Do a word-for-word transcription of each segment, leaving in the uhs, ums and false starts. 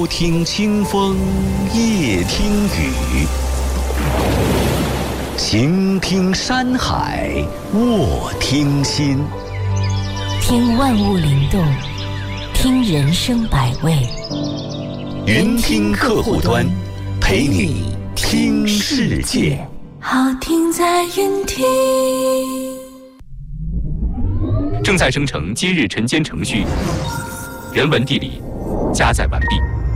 听清风，夜听雨，晴听山海，卧听心。 听万物灵动，听人生百味。 云听客户端，陪你听世界。 好听在云听。 正在生成今日晨间程序，人文地理加载完毕。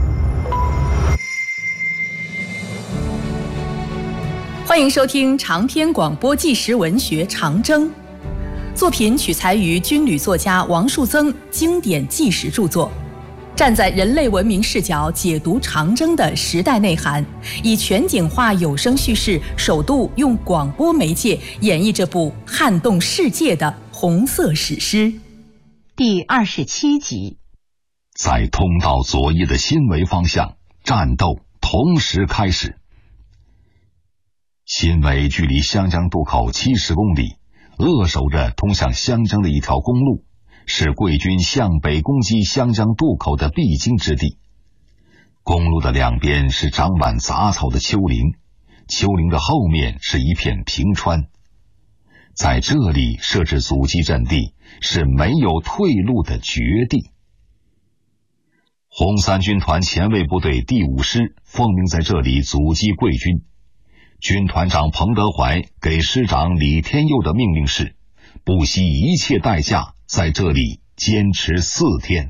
欢迎收听长篇广播纪实文学《长征》，作品取材于军旅作家王树增经典纪实著作，站在人类文明视角解读长征的时代内涵，以全景化有声叙事，首度用广播媒介演绎这部撼动世界的红色史诗。 第二十七集， 在通道左翼的新围方向，战斗同时开始。新围距离湘江渡口七十公里，扼守着通向湘江的一条公路，是贵军向北攻击湘江渡口的必经之地。公路的两边是长满杂草的丘陵，丘陵的后面是一片平川。在这里设置阻击阵地，是没有退路的绝地。红三军团前卫部队第五师奉命在这里阻击贵军。军团长彭德怀给师长李天佑的命令是，不惜一切代价在这里坚持四天。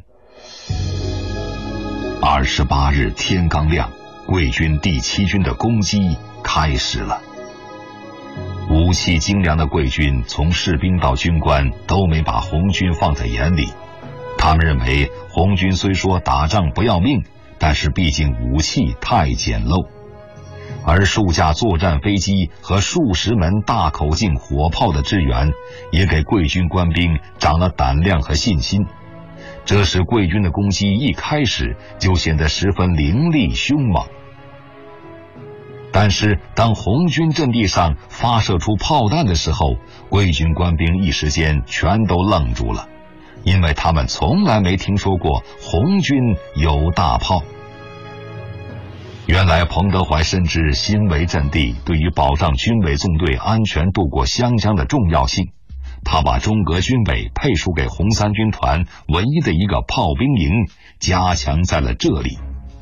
二十八日天刚亮，贵军第七军的攻击开始了。武器精良的贵军从士兵到军官都没把红军放在眼里，他们认为红军虽说打仗不要命，但是毕竟武器太简陋。而数架作战飞机和数十门大口径火炮的支援，也给贵军官兵长了胆量和信心。这使贵军的攻击一开始就显得十分凌厉凶猛。但是当红军阵地上发射出炮弹的时候，贵军官兵一时间全都愣住了，因为他们从来没听说过红军有大炮。原来彭德怀深知新围阵地对于保障军委纵队安全渡过湘江的重要性，他把中革军委配属给红三军团唯一的一个炮兵营加强在了这里。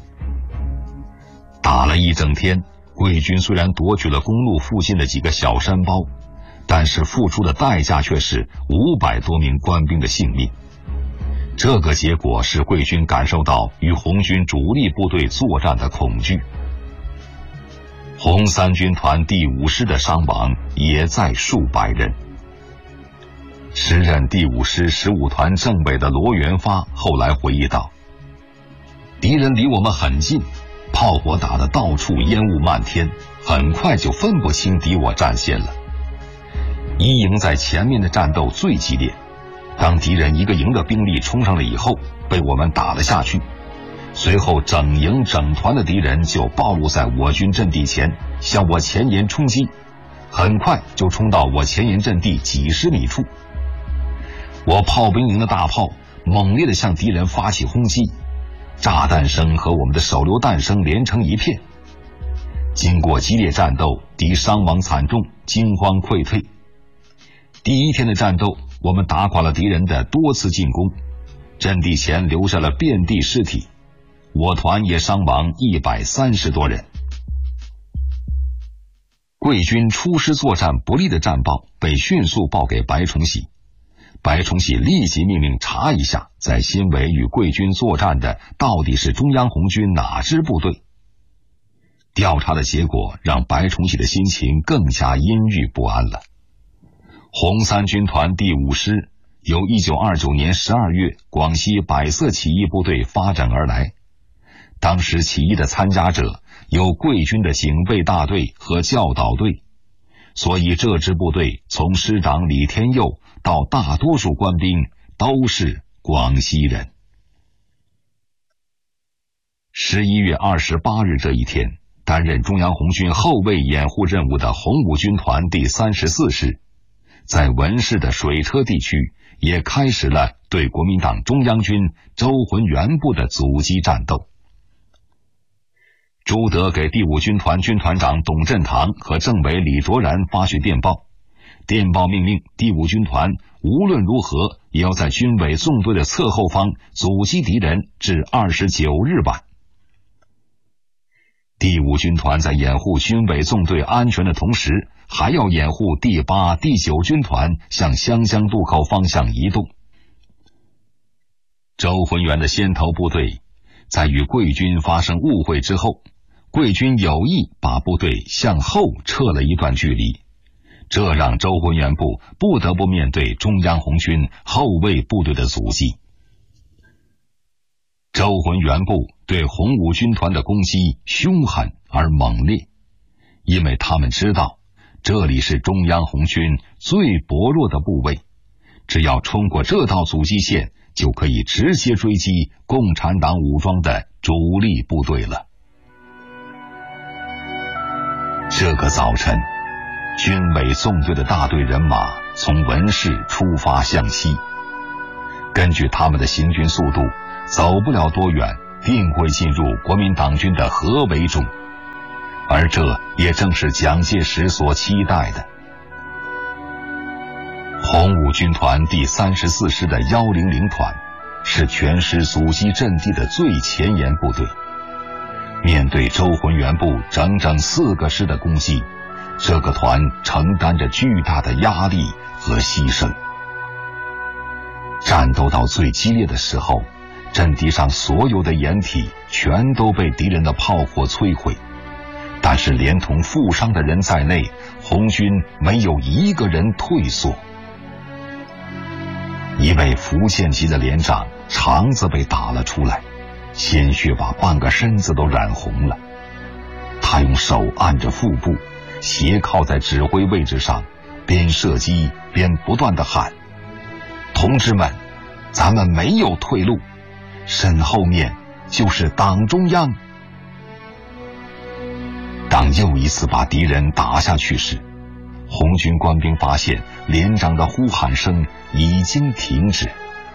打了一整天，贵军虽然夺取了公路附近的几个小山包，但是付出的代价却是五百多名官兵的性命。这个结果使贵军感受到与红军主力部队作战的恐惧。红三军团第五师的伤亡也在数百人。时任第五师十五团政委的罗元发后来回忆道，敌人离我们很近，炮火打得到处烟雾漫天，很快就分不清敌我战线了。一营在前面的战斗最激烈，当敌人一个营的兵力冲上了以后，被我们打了下去，随后整营整团的敌人就暴露在我军阵地前，向我前沿冲击，很快就冲到我前沿阵地几十米处。我炮兵营的大炮猛烈地向敌人发起轰击，炸弹声和我们的手榴弹声连成一片。经过激烈战斗，敌伤亡惨重，惊慌溃退。第一天的战斗，我们打垮了敌人的多次进攻，阵地前留下了遍地尸体，我团也伤亡一百三十多人。贵军出师作战不利的战报被迅速报给白崇禧，白崇禧立即命令查一下在新围与贵军作战的到底是中央红军哪支部队。调查的结果让白崇禧的心情更加阴郁不安了。红三军团第五师由一九二九年十二月广西百色起义部队发展而来，当时起义的参加者有贵军的警备大队和教导队，所以这支部队从师长李天佑到大多数官兵都是广西人。十一月二十八日这一天，担任中央红军后卫掩护任务的红五军团第三十四师在文市的水车地区也开始了对国民党中央军周浑元部的阻击战斗。 朱德给第五军团军团长董振堂和政委李卓然发去电报，电报命令第五军团无论如何也要在军委纵队的侧后方阻击敌人至二十九日晚。第五军团在掩护军委纵队安全的同时，还要掩护第八、第九军团向湘江渡口方向移动。周浑元的先头部队在与桂军发生误会之后，桂军有意把部队向后撤了一段距离，这让周浑元部不得不面对中央红军后卫部队的阻击。周浑元部对红五军团的攻击凶狠而猛烈，因为他们知道这里是中央红军最薄弱的部位，只要冲过这道阻击线，就可以直接追击共产党武装的主力部队了。这个早晨，军委纵队的大队人马从文市出发向西，根据他们的行军速度，走不了多远定会进入国民党军的合围中，而这也正是蒋介石所期待的。红五军团第三十四师的一零零团是全师阻击阵地的最前沿部队，面对周浑元部整整四个师的攻击，这个团承担着巨大的压力和牺牲。战斗到最激烈的时候，阵地上所有的掩体全都被敌人的炮火摧毁，但是连同负伤的人在内，红军没有一个人退缩。一位福建籍的连长肠子被打了出来，鲜血把半个身子都染红了。他用手按着腹部，斜靠在指挥位置上，边射击边不断地喊：同志们，咱们没有退路，身后面就是党中央。当又一次把敌人打下去时，红军官兵发现连长的呼喊声已经停止。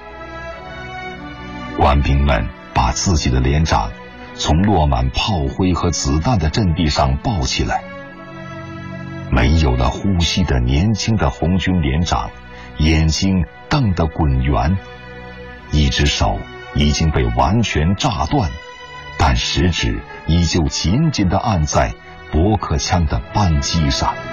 官兵们把自己的连长从落满炮灰和子弹的阵地上抱起来。没有了呼吸的年轻的红军连长眼睛瞪得滚圆，一只手已经被完全炸断，但食指依旧紧紧地按在驳壳枪的扳机上。